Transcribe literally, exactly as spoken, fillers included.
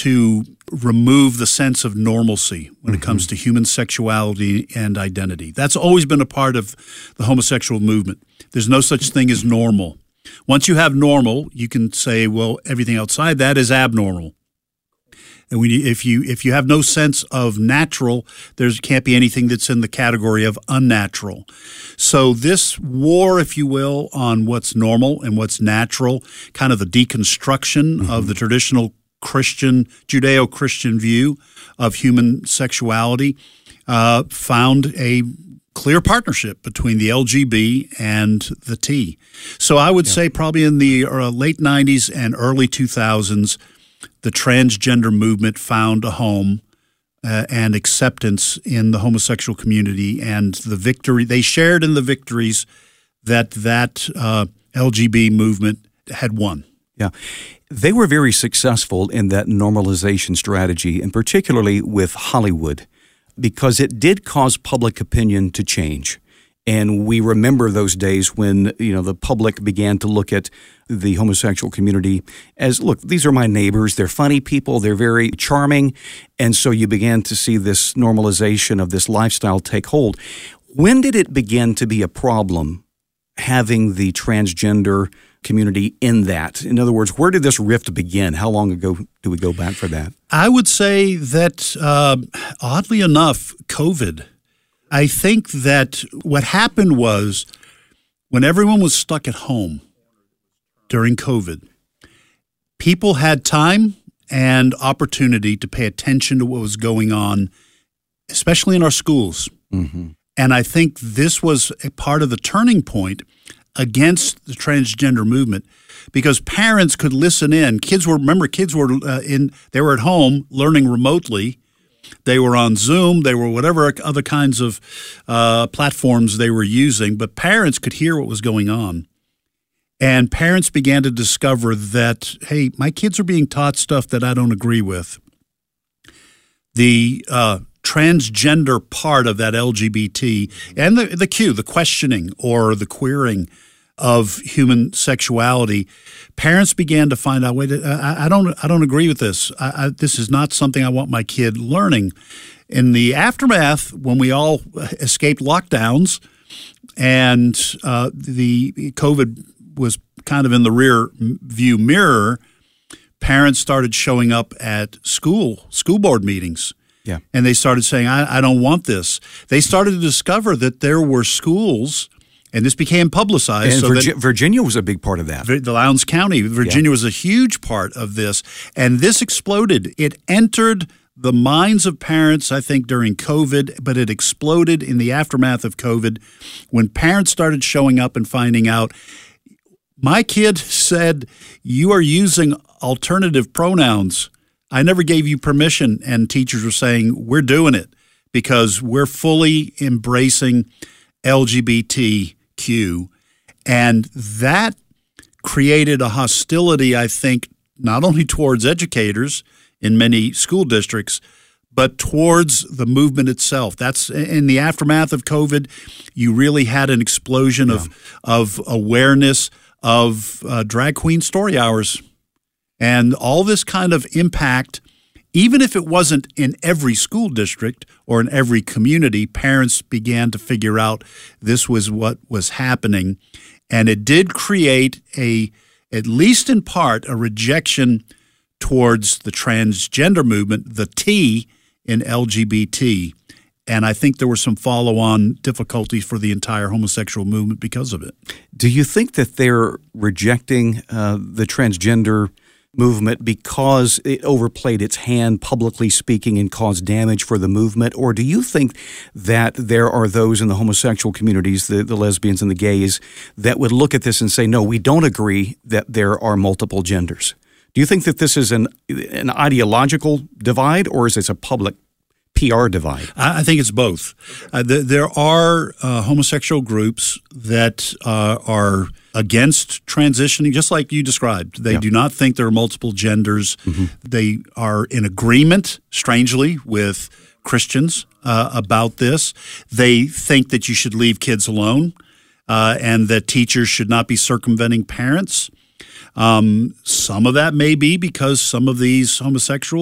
to remove the sense of normalcy when Mm-hmm. it comes to human sexuality and identity. That's always been a part of the homosexual movement. There's no such thing as normal. Once you have normal, you can say, well, everything outside that is abnormal. And when you, if you if you have no sense of natural, there can't be anything that's in the category of unnatural. So this war, if you will, on what's normal and what's natural, kind of the deconstruction mm-hmm. of the traditional Christian, Judeo-Christian view of human sexuality, uh, found a clear partnership between the L G B and the T. So I would yeah. say probably in the uh, late nineties and early two thousands, the transgender movement found a home uh, and acceptance in the homosexual community, and the victory they shared in the victories that that uh, L G B movement had won. Yeah. They were very successful in that normalization strategy, and particularly with Hollywood, because it did cause public opinion to change. And we remember those days when, you know, the public began to look at the homosexual community as, look, these are my neighbors. They're funny people. They're very charming. And so you began to see this normalization of this lifestyle take hold. When did it begin to be a problem having the transgender community in that? In other words, where did this rift begin? How long ago do we go back for that? I would say that, uh, oddly enough, COVID. I think that what happened was when everyone was stuck at home during COVID, people had time and opportunity to pay attention to what was going on, especially in our schools. Mm-hmm. And I think this was a part of the turning point against the transgender movement, because parents could listen in. Kids were, remember, kids were uh, in, they were at home learning remotely. They were on Zoom. They were whatever other kinds of uh, platforms they were using, but parents could hear what was going on. And parents began to discover that, hey, my kids are being taught stuff that I don't agree with. The uh, transgender part of that L G B T and the, the Q, the questioning or the queering of human sexuality, parents began to find out, wait, I, I don't I don't agree with this. I, I, this is not something I want my kid learning. In the aftermath, when we all escaped lockdowns and uh, the COVID was kind of in the rear view mirror, parents started showing up at school, school board meetings. Yeah. And they started saying, I, I don't want this. They started to discover that there were schools, and this became publicized. And so Virgi- that Virginia was a big part of that. The Lowndes County, Virginia yeah. was a huge part of this. And this exploded. It entered the minds of parents, I think, during COVID, but it exploded in the aftermath of COVID when parents started showing up and finding out, my kid said, you are using alternative pronouns. I never gave you permission. And teachers were saying, we're doing it because we're fully embracing L G B T Q. And that created a hostility, I think, not only towards educators in many school districts, but towards the movement itself. That's in the aftermath of COVID, you really had an explosion yeah. of, of awareness of uh, drag queen story hours. And all this kind of impact, even if it wasn't in every school district or in every community, parents began to figure out this was what was happening. And it did create a, at least in part, a rejection towards the transgender movement, the T in L G B T. And I think there were some follow-on difficulties for the entire homosexual movement because of it. Do you think that they're rejecting uh, the transgender movement because it overplayed its hand, publicly speaking, and caused damage for the movement? Or do you think that there are those in the homosexual communities, the, the lesbians and the gays, that would look at this and say, no, we don't agree that there are multiple genders? Do you think that this is an an ideological divide, or is this a public P R divide? I think it's both. Uh, th- there are uh, homosexual groups that uh, are against transitioning, just like you described. They yeah. do not think there are multiple genders. Mm-hmm. They are in agreement, strangely, with Christians uh, about this. They think that you should leave kids alone uh, and that teachers should not be circumventing parents. Um, some of that may be because some of these homosexuals